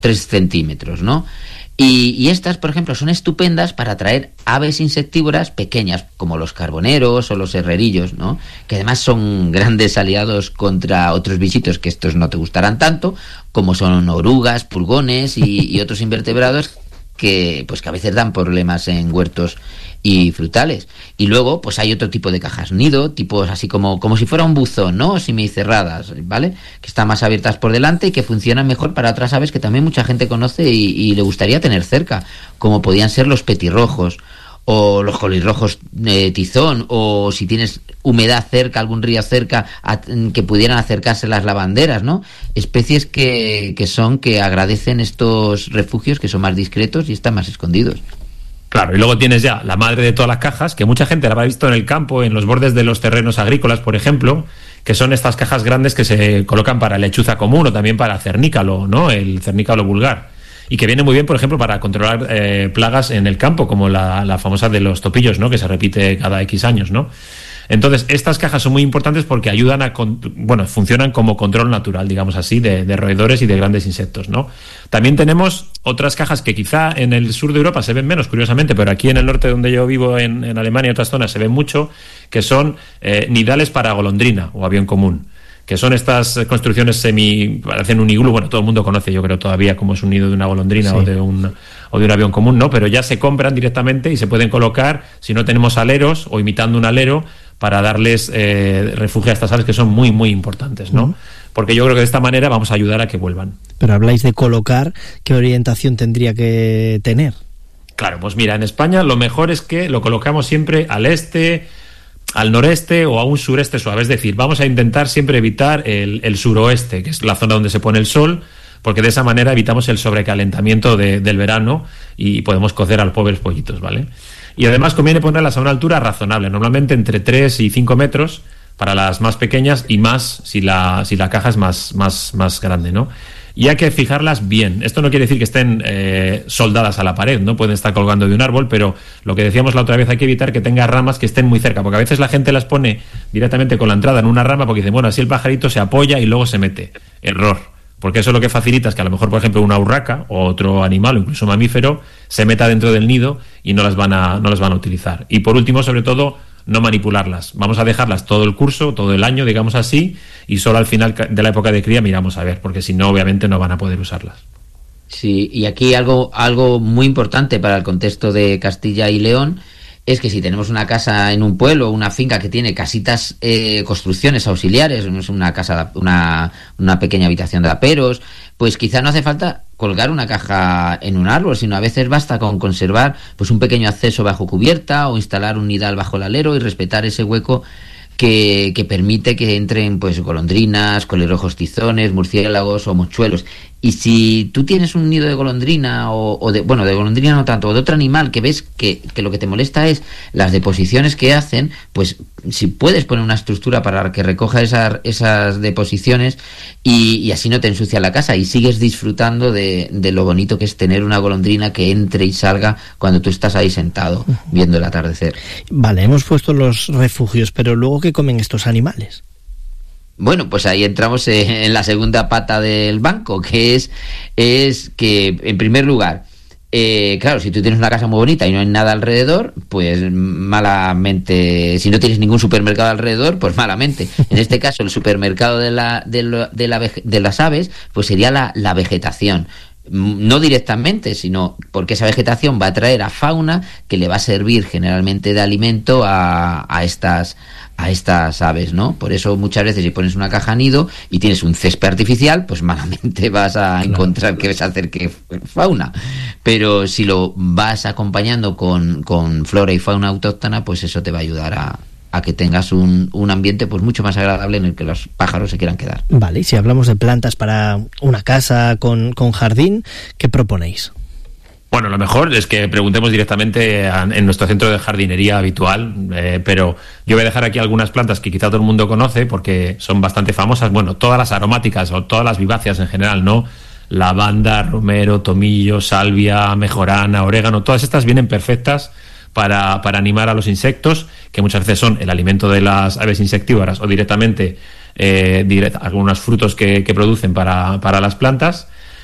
3 centímetros, ¿no? Y estas, por ejemplo, son estupendas para atraer aves insectívoras pequeñas, como los carboneros o los herrerillos, ¿no? Que además son grandes aliados contra otros bichitos que estos no te gustarán tanto, como son orugas, pulgones y otros invertebrados que a veces dan problemas en huertos y frutales. Y luego, pues hay otro tipo de cajas nido, tipos así como si fuera un buzón, ¿no? Semicerradas, ¿vale? Que están más abiertas por delante y que funcionan mejor para otras aves que también mucha gente conoce y le gustaría tener cerca, como podían ser los petirrojos o los colirrojos tizón, o si tienes humedad cerca, algún río cerca, que pudieran acercarse las lavanderas, ¿no? Especies que agradecen estos refugios, que son más discretos y están más escondidos. Claro, y luego tienes ya la madre de todas las cajas, que mucha gente la habrá visto en el campo, en los bordes de los terrenos agrícolas, por ejemplo, que son estas cajas grandes que se colocan para lechuza común o también para cernícalo, ¿no? El cernícalo vulgar. Y que viene muy bien, por ejemplo, para controlar plagas en el campo, como la famosa de los topillos, ¿no? Que se repite cada X años, ¿no? Entonces, estas cajas son muy importantes porque ayudan funcionan como control natural, digamos así, de roedores y de grandes insectos, ¿no? También tenemos otras cajas que quizá en el sur de Europa se ven menos, curiosamente, pero aquí en el norte donde yo vivo, en Alemania y otras zonas, se ven mucho, que son nidales para golondrina o avión común, que son estas construcciones parecen un iglú. Bueno, todo el mundo conoce, yo creo, todavía cómo es un nido de una golondrina, sí, o de un avión común, ¿no? Pero ya se compran directamente y se pueden colocar, si no tenemos aleros o imitando un alero, para darles refugio a estas aves, que son muy, muy importantes, ¿no? Porque yo creo que de esta manera vamos a ayudar a que vuelvan. Pero habláis de colocar, ¿qué orientación tendría que tener? Claro, pues mira, en España lo mejor es que lo colocamos siempre al este, al noreste o a un sureste suave. Es decir, vamos a intentar siempre evitar el suroeste, que es la zona donde se pone el sol, porque de esa manera evitamos el sobrecalentamiento del verano y podemos cocer a los pobres pollitos, ¿vale? Y además conviene ponerlas a una altura razonable, normalmente entre 3 y 5 metros para las más pequeñas y más si la caja es más grande, ¿no? Y hay que fijarlas bien. Esto no quiere decir que estén soldadas a la pared, ¿no? Pueden estar colgando de un árbol, pero lo que decíamos la otra vez, hay que evitar que tenga ramas que estén muy cerca, porque a veces la gente las pone directamente con la entrada en una rama porque dicen, bueno, así el pajarito se apoya y luego se mete. Error. Porque eso lo que facilita es que a lo mejor, por ejemplo, una urraca o otro animal o incluso mamífero se meta dentro del nido y no las van a utilizar. Y por último, sobre todo, no manipularlas. Vamos a dejarlas todo el curso, todo el año, digamos así, y solo al final de la época de cría miramos a ver, porque si no, obviamente no van a poder usarlas. Sí, y aquí algo muy importante para el contexto de Castilla y León es que si tenemos una casa en un pueblo o una finca que tiene casitas, construcciones auxiliares, una casa, una pequeña habitación de aperos, pues quizá no hace falta colgar una caja en un árbol, sino a veces basta con conservar pues un pequeño acceso bajo cubierta o instalar un nidal bajo el alero y respetar ese hueco que permite que entren pues golondrinas, colirrojos tizones, murciélagos o mochuelos. Y si tú tienes un nido de golondrina de golondrina no tanto, o de otro animal que ves que lo que te molesta es las deposiciones que hacen, pues si puedes poner una estructura para que recoja esas deposiciones y así no te ensucia la casa y sigues disfrutando de lo bonito que es tener una golondrina que entre y salga cuando tú estás ahí sentado viendo el atardecer. Vale, hemos puesto los refugios, pero luego ¿qué comen estos animales? Bueno, pues ahí entramos en la segunda pata del banco, que es que, en primer lugar, claro, si tú tienes una casa muy bonita y no hay nada alrededor, pues malamente, si no tienes ningún supermercado alrededor, pues malamente. En este caso, el supermercado de las aves, pues sería la vegetación. No directamente, sino porque esa vegetación va a traer a fauna que le va a servir generalmente de alimento a estas aves, ¿no? Por eso muchas veces si pones una caja nido y tienes un césped artificial, pues malamente vas a encontrar que vas a hacer que fauna. Pero si lo vas acompañando con flora y fauna autóctona, pues eso te va a ayudar a que tengas un ambiente pues mucho más agradable en el que los pájaros se quieran quedar. Vale, y si hablamos de plantas para una casa con jardín, ¿qué proponéis? Bueno, lo mejor es que preguntemos directamente en nuestro centro de jardinería habitual, pero yo voy a dejar aquí algunas plantas que quizá todo el mundo conoce porque son bastante famosas. Bueno, todas las aromáticas o todas las viváceas en general, ¿no? Lavanda, romero, tomillo, salvia, mejorana, orégano, todas estas vienen perfectas para animar a los insectos, que muchas veces son el alimento de las aves insectívoras o directamente algunos frutos que producen para las plantas.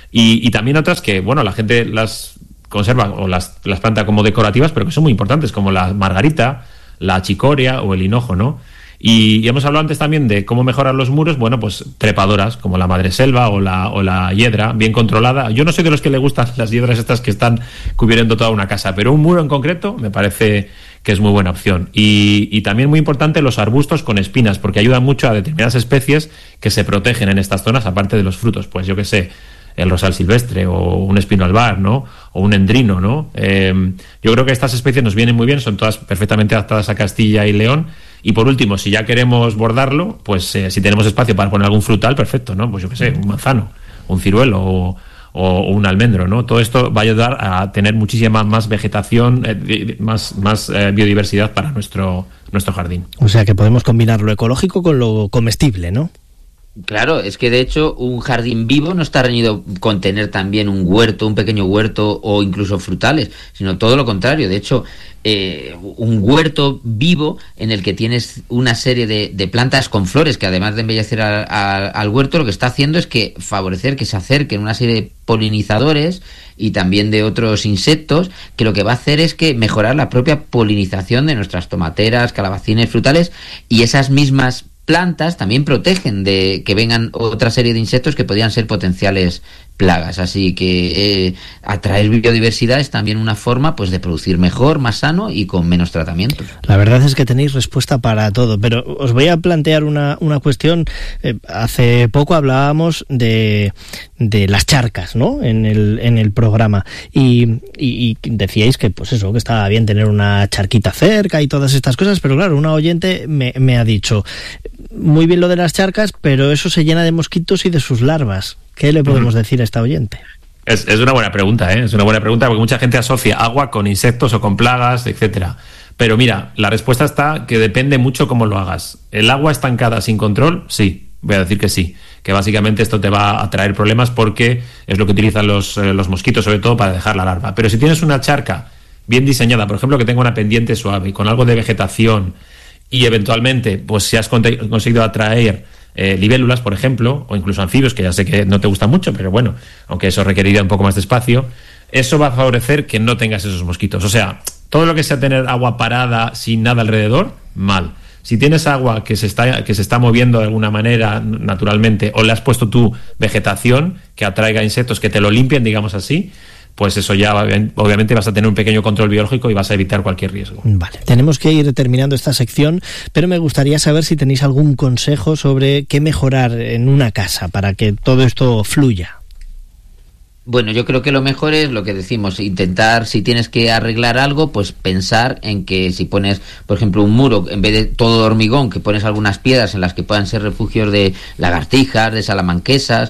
Y también otras que, bueno, la gente las conserva o las planta como decorativas, pero que son muy importantes, como la margarita, la chicoria o el hinojo, ¿no? Y hemos hablado antes también de cómo mejorar los muros. Bueno, pues trepadoras como la madreselva o la hiedra bien controlada. Yo no soy de los que le gustan las hiedras estas que están cubriendo toda una casa, pero un muro en concreto me parece que es muy buena opción. Y también muy importante los arbustos con espinas, porque ayudan mucho a determinadas especies que se protegen en estas zonas, aparte de los frutos. Pues yo qué sé, el rosal silvestre o un espino albar, ¿no? O un endrino, ¿no? Yo creo que estas especies nos vienen muy bien, son todas perfectamente adaptadas a Castilla y León. Y por último, si ya queremos bordarlo, pues si tenemos espacio para poner algún frutal, perfecto, ¿no? Pues yo qué sé, un manzano, un ciruelo o un almendro, ¿no? Todo esto va a ayudar a tener muchísima más vegetación, más biodiversidad para nuestro jardín. O sea que podemos combinar lo ecológico con lo comestible, ¿no? Claro, es que de hecho un jardín vivo no está reñido con tener también un huerto, un pequeño huerto o incluso frutales, sino todo lo contrario. De hecho, un huerto vivo en el que tienes una serie de plantas con flores que además de embellecer al huerto, lo que está haciendo es que favorecer que se acerquen una serie de polinizadores y también de otros insectos, que lo que va a hacer es que mejorar la propia polinización de nuestras tomateras, calabacines, frutales, y esas mismas plantas también protegen de que vengan otra serie de insectos que podrían ser potenciales plagas. Así que atraer biodiversidad es también una forma pues de producir mejor, más sano y con menos tratamientos. La verdad es que tenéis respuesta para todo, pero os voy a plantear una cuestión. Hace poco hablábamos de las charcas, ¿no? En el programa y decíais que pues eso, que estaba bien tener una charquita cerca y todas estas cosas, pero claro, una oyente me ha dicho: muy bien lo de las charcas, pero eso se llena de mosquitos y de sus larvas. ¿Qué le podemos decir a esta oyente? Es una buena pregunta, ¿eh? Es una buena pregunta porque mucha gente asocia agua con insectos o con plagas, etcétera. Pero mira, la respuesta está que depende mucho cómo lo hagas. ¿El agua estancada sin control? Sí, voy a decir que sí. Que básicamente esto te va a traer problemas porque es lo que utilizan los mosquitos sobre todo para dejar la larva. Pero si tienes una charca bien diseñada, por ejemplo, que tenga una pendiente suave, con algo de vegetación y eventualmente, pues si has conseguido atraer libélulas, por ejemplo, o incluso anfibios, que ya sé que no te gustan mucho, pero bueno, aunque eso requeriría un poco más de espacio, eso va a favorecer que no tengas esos mosquitos. O sea, todo lo que sea tener agua parada sin nada alrededor, mal. Si tienes agua que se está moviendo de alguna manera naturalmente, o le has puesto tu vegetación que atraiga insectos que te lo limpien, digamos así, pues eso ya obviamente vas a tener un pequeño control biológico y vas a evitar cualquier riesgo. Vale, tenemos que ir terminando esta sección, pero me gustaría saber si tenéis algún consejo sobre qué mejorar en una casa para que todo esto fluya. Bueno, yo creo que lo mejor es lo que decimos, intentar, si tienes que arreglar algo, pues pensar en que si pones, por ejemplo, un muro, en vez de todo hormigón, que pones algunas piedras en las que puedan ser refugios de lagartijas, de salamanquesas,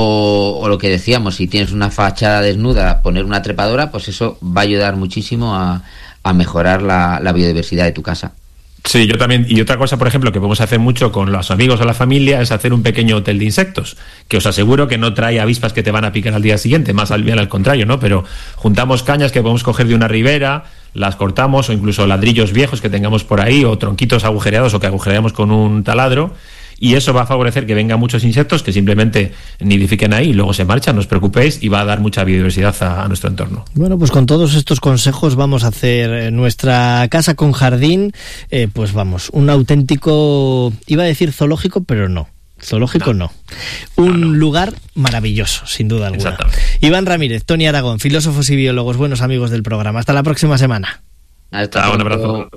o lo que decíamos, si tienes una fachada desnuda, poner una trepadora, pues eso va a ayudar muchísimo a mejorar la biodiversidad de tu casa. Sí, yo también. Y otra cosa, por ejemplo, que podemos hacer mucho con los amigos o la familia es hacer un pequeño hotel de insectos, que os aseguro que no trae avispas que te van a picar al día siguiente, más bien al contrario, ¿no? Pero juntamos cañas que podemos coger de una ribera, las cortamos, o incluso ladrillos viejos que tengamos por ahí, o tronquitos agujereados o que agujereamos con un taladro, y eso va a favorecer que vengan muchos insectos que simplemente nidifiquen ahí y luego se marchan, no os preocupéis, y va a dar mucha biodiversidad a nuestro entorno. Bueno, pues con todos estos consejos vamos a hacer nuestra casa con jardín, pues vamos, un auténtico, iba a decir zoológico, pero no. Zoológico no. Un lugar maravilloso, sin duda alguna. Iván Ramírez, Tony Aragón, filósofos y biólogos, buenos amigos del programa. Hasta la próxima semana. Hasta un abrazo.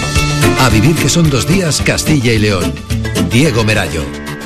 A vivir que son 2 días, Castilla y León. Diego Merayo.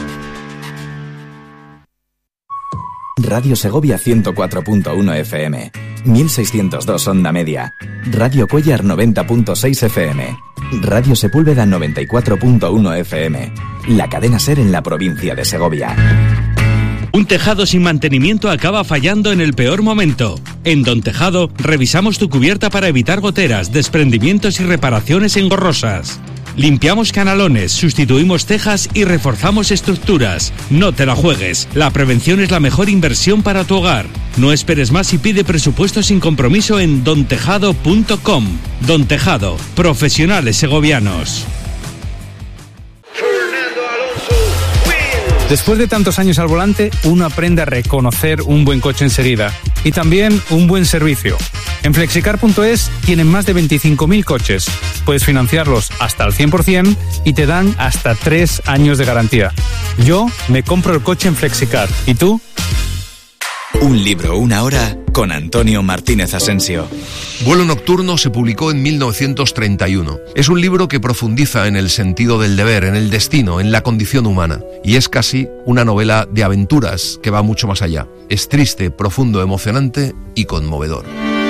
Radio Segovia 104.1 FM, 1602 onda media. Radio Cuellar 90.6 FM. Radio Sepúlveda 94.1 FM. La cadena SER en la provincia de Segovia. Un tejado sin mantenimiento acaba fallando en el peor momento. En Don Tejado revisamos tu cubierta para evitar goteras, desprendimientos y reparaciones engorrosas. Limpiamos canalones, sustituimos tejas y reforzamos estructuras. No te la juegues, la prevención es la mejor inversión para tu hogar. No esperes más y pide presupuesto sin compromiso en dontejado.com. Don Tejado, profesionales segovianos. Después de tantos años al volante, uno aprende a reconocer un buen coche enseguida y también un buen servicio. En Flexicar.es tienen más de 25.000 coches. Puedes financiarlos hasta al 100% y te dan hasta 3 años de garantía. Yo me compro el coche en Flexicar. ¿Y tú? Un libro, una hora, con Antonio Martínez Asensio. Vuelo nocturno se publicó en 1931. Es un libro que profundiza en el sentido del deber, en el destino, en la condición humana. Y es casi una novela de aventuras que va mucho más allá. Es triste, profundo, emocionante y conmovedor.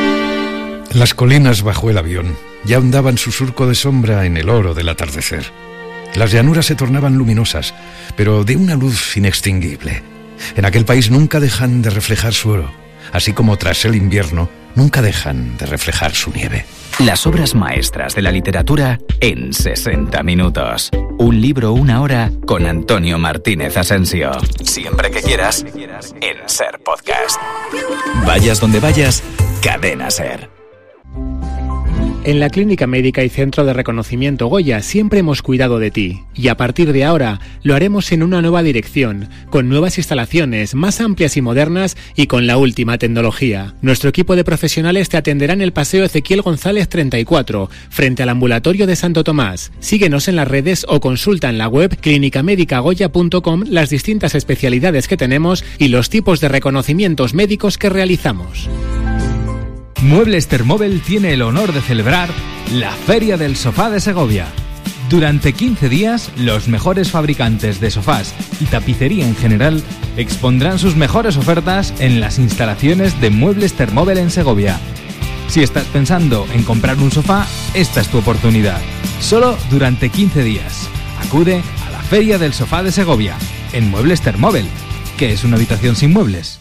Las colinas bajo el avión ya ondaban su surco de sombra en el oro del atardecer. Las llanuras se tornaban luminosas, pero de una luz inextinguible. En aquel país nunca dejan de reflejar su oro, así como tras el invierno nunca dejan de reflejar su nieve. Las obras maestras de la literatura en 60 minutos. Un libro, una hora, con Antonio Martínez Asensio. Siempre que quieras, en SER Podcast. Vayas donde vayas, Cadena SER. En la Clínica Médica y Centro de Reconocimiento Goya siempre hemos cuidado de ti, y a partir de ahora lo haremos en una nueva dirección, con nuevas instalaciones más amplias y modernas y con la última tecnología. Nuestro equipo de profesionales te atenderá en el Paseo Ezequiel González 34, frente al ambulatorio de Santo Tomás. Síguenos en las redes o consulta en la web clinicamedicagoya.com las distintas especialidades que tenemos y los tipos de reconocimientos médicos que realizamos. Muebles Thermobel tiene el honor de celebrar la Feria del Sofá de Segovia. Durante 15 días, los mejores fabricantes de sofás y tapicería en general expondrán sus mejores ofertas en las instalaciones de Muebles Thermobel en Segovia. Si estás pensando en comprar un sofá, esta es tu oportunidad. Solo durante 15 días. Acude a la Feria del Sofá de Segovia, en Muebles Thermobel. ¿Qué es una habitación sin muebles?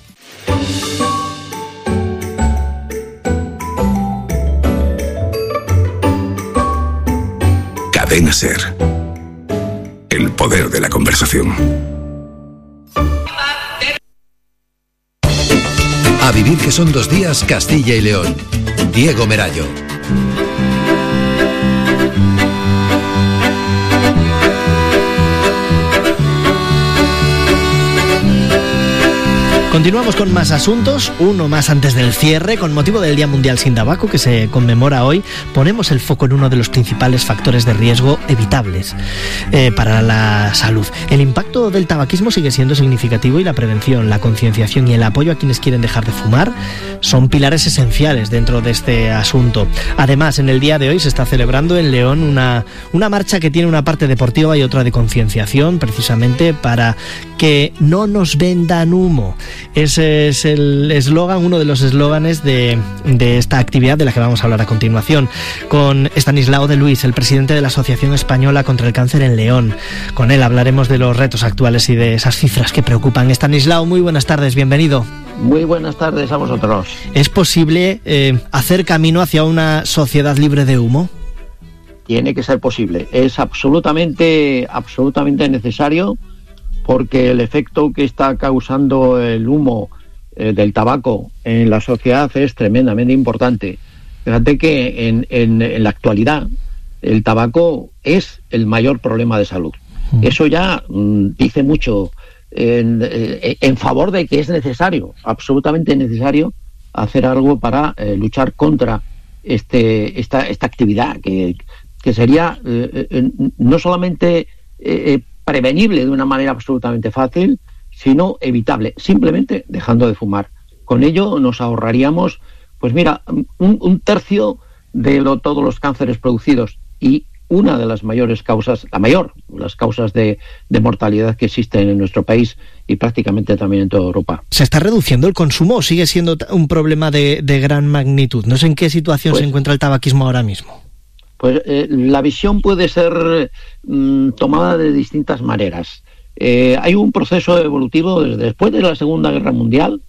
Cadena SER. El poder de la conversación. A vivir que son 2 días, Castilla y León. Diego Merallo. Continuamos con más asuntos, uno más antes del cierre. Con motivo del Día Mundial sin Tabaco, que se conmemora hoy, ponemos el foco en uno de los principales factores de riesgo evitables para la salud. El impacto del tabaquismo sigue siendo significativo y la prevención, la concienciación y el apoyo a quienes quieren dejar de fumar son pilares esenciales dentro de este asunto. Además, en el día de hoy se está celebrando en León una marcha que tiene una parte deportiva y otra de concienciación, precisamente para que no nos vendan humo. Ese es el eslogan, uno de los eslóganes de esta actividad de la que vamos a hablar a continuación, con Estanislao de Luis, el presidente de la Asociación Española contra el Cáncer en León. Con él hablaremos de los retos actuales y de esas cifras que preocupan. Estanislao, muy buenas tardes, bienvenido. Muy buenas tardes a vosotros. ¿Es posible hacer camino hacia una sociedad libre de humo? Tiene que ser posible. Es absolutamente necesario, porque el efecto que está causando el humo del tabaco en la sociedad es tremendamente importante. Fíjate que en la actualidad el tabaco es el mayor problema de salud. Eso ya dice mucho en favor de que es necesario, absolutamente necesario, hacer algo para luchar contra esta actividad que sería no solamente prevenible de una manera absolutamente fácil, sino evitable, simplemente dejando de fumar. Con ello nos ahorraríamos, pues mira, un tercio de todos los cánceres producidos, y una de las mayores causas, las causas de mortalidad que existen en nuestro país y prácticamente también en toda Europa. ¿Se está reduciendo el consumo o sigue siendo un problema de gran magnitud? No sé en qué situación se encuentra el tabaquismo ahora mismo. Pues la visión puede ser tomada de distintas maneras. Hay un proceso evolutivo después de la Segunda Guerra Mundial.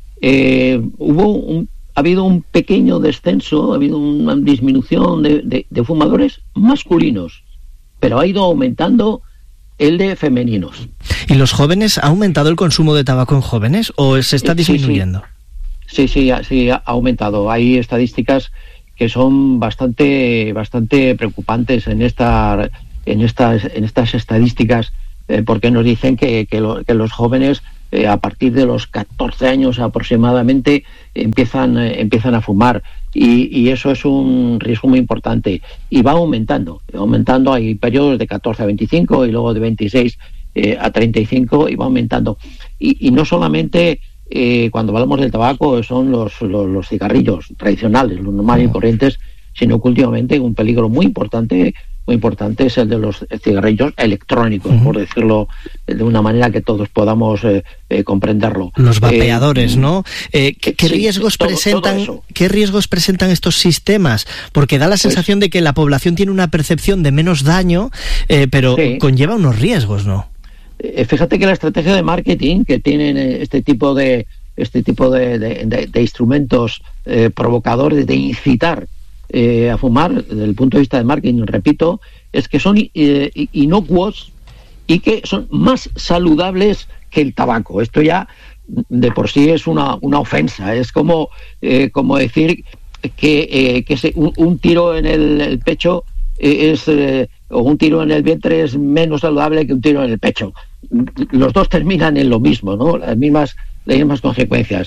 Ha habido un pequeño descenso, ha habido una disminución de fumadores masculinos, pero ha ido aumentando el de femeninos. ¿Y los jóvenes, ha aumentado el consumo de tabaco en jóvenes o se está disminuyendo? Sí, ha aumentado. Hay estadísticas que son bastante preocupantes en estas estadísticas. porque nos dicen que los jóvenes a partir de los 14 años aproximadamente empiezan a fumar, y eso es un riesgo muy importante, y va aumentando. Hay periodos de 14 a 25 y luego de 26 a 35, y va aumentando. Y no solamente cuando hablamos del tabaco son los cigarrillos tradicionales, los normales y corrientes, sino que últimamente un peligro muy importante es el de los cigarrillos electrónicos, por decirlo de una manera que todos podamos comprenderlo. Los vapeadores, ¿no? ¿Qué riesgos presentan? ¿Qué riesgos presentan estos sistemas? Porque da la sensación de que la población tiene una percepción de menos daño, pero conlleva unos riesgos, ¿no? Fíjate que la estrategia de marketing que tienen este tipo de instrumentos provocadores de incitar a fumar, desde el punto de vista de marketing, repito, es que son inocuos y que son más saludables que el tabaco. Esto ya de por sí es una ofensa. Es como decir que un tiro en el pecho o un tiro en el vientre es menos saludable que un tiro en el pecho. Los dos terminan en lo mismo, ¿no? Las mismas consecuencias.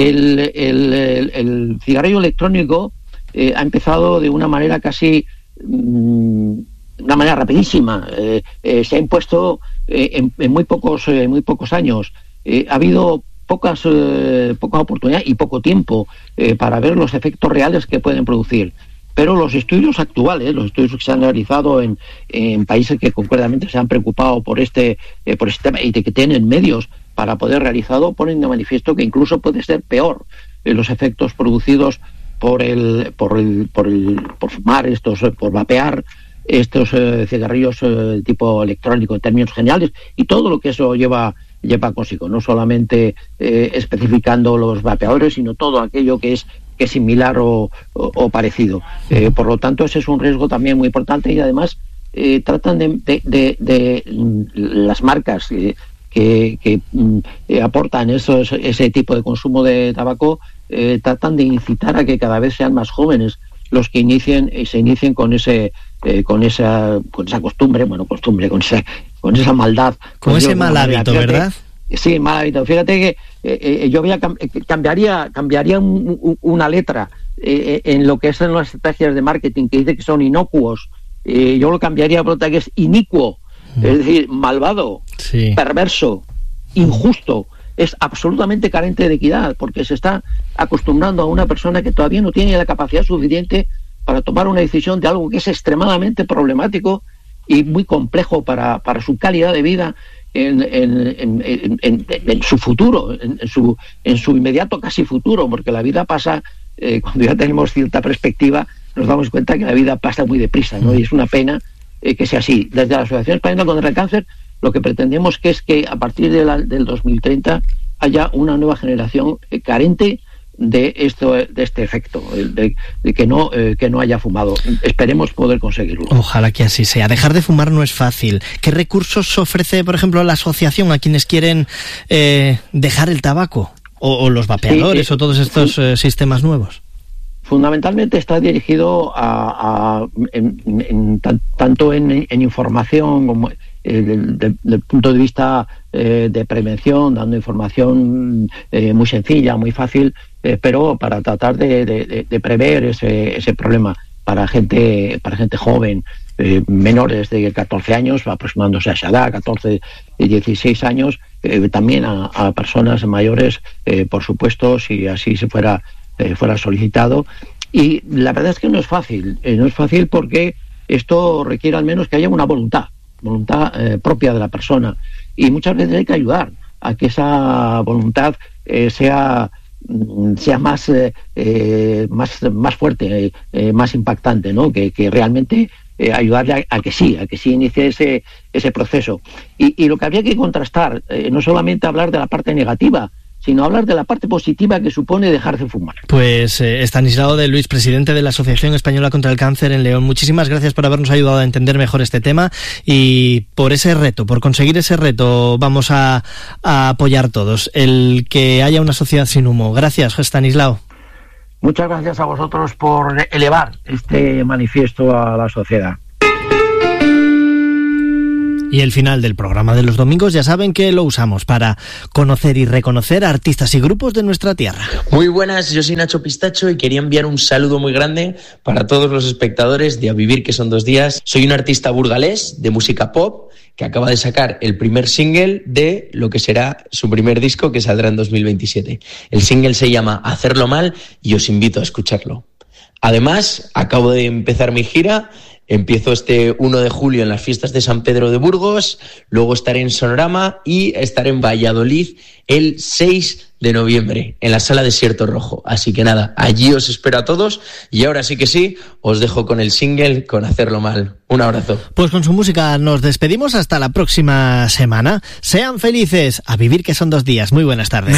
El cigarrillo electrónico ha empezado de una manera una manera rapidísima. Se ha impuesto en muy pocos años. Ha habido poca oportunidad y poco tiempo para ver los efectos reales que pueden producir. Pero los estudios actuales, los estudios que se han realizado en países que concretamente se han preocupado por este tema y que tienen medios para poder realizarlo, ponen de manifiesto que incluso puede ser peor los efectos producidos por fumar por vapear estos cigarrillos tipo electrónico en términos generales, y todo lo que eso lleva consigo, no solamente especificando los vapeadores, sino todo aquello que es similar o parecido. Por lo tanto, ese es un riesgo también muy importante, y además tratan de las marcas que aportan ese tipo de consumo de tabaco, tratan de incitar a que cada vez sean más jóvenes los que se inicien con esa costumbre, con esa maldad, con ese mal hábito, ¿verdad? Sí, mal hábito. Fíjate que yo cambiaría una letra en lo que son las estrategias de marketing, que dice que son inocuos. Yo lo cambiaría por otra que es inicuo, es decir, malvado, perverso, injusto. Es absolutamente carente de equidad, porque se está acostumbrando a una persona que todavía no tiene la capacidad suficiente para tomar una decisión de algo que es extremadamente problemático y muy complejo para su calidad de vida en su futuro, en su inmediato casi futuro, porque la vida pasa, cuando ya tenemos cierta perspectiva, nos damos cuenta que la vida pasa muy deprisa, ¿no? Y es una pena que sea así. Desde la Asociación Española contra el Cáncer, lo que pretendemos es que a partir del 2030 haya una nueva generación carente de este efecto, de que no haya fumado. Esperemos poder conseguirlo. Ojalá que así sea. Dejar de fumar no es fácil. ¿Qué recursos ofrece, por ejemplo, la asociación a quienes quieren dejar el tabaco? O los vapeadores, o todos estos sistemas nuevos. Fundamentalmente está dirigido tanto en información como del punto de vista de prevención, dando información muy sencilla, muy fácil, pero para tratar de prever ese problema para gente joven, menores de 14 años, aproximándose a esa edad, 14 y 16 años, también a personas mayores, por supuesto, si así se fuera solicitado. Y la verdad es que no es fácil porque esto requiere al menos que haya una voluntad propia de la persona, y muchas veces hay que ayudar a que esa voluntad sea más fuerte, más impactante, ¿no? Que realmente ayudarle a que sí inicie ese proceso. Y lo que habría que contrastar, no solamente hablar de la parte negativa, sino hablar de la parte positiva que supone dejar de fumar. Pues Estanislao de Luis, presidente de la Asociación Española contra el Cáncer en León, muchísimas gracias por habernos ayudado a entender mejor este tema, y por conseguir ese reto vamos a apoyar todos el que haya una sociedad sin humo. Gracias, Estanislao. Muchas gracias a vosotros por elevar este manifiesto a la sociedad. Y el final del programa de los domingos ya saben que lo usamos para conocer y reconocer a artistas y grupos de nuestra tierra. Muy buenas, yo soy Nacho Pistacho y quería enviar un saludo muy grande para todos los espectadores de A Vivir que son 2 días. Soy un artista burgalés de música pop que acaba de sacar el primer single de lo que será su primer disco que saldrá en 2027. El single se llama Hacerlo Mal y os invito a escucharlo. Además, acabo de empezar mi gira. Empiezo este 1 de julio en las fiestas de San Pedro de Burgos, luego estaré en Sonorama y estaré en Valladolid el 6 de noviembre en la Sala Desierto Rojo. Así que nada, allí os espero a todos y ahora sí que sí, os dejo con el single, con Hacerlo Mal. Un abrazo. Pues con su música nos despedimos hasta la próxima semana. Sean felices, a vivir que son 2 días. Muy buenas tardes.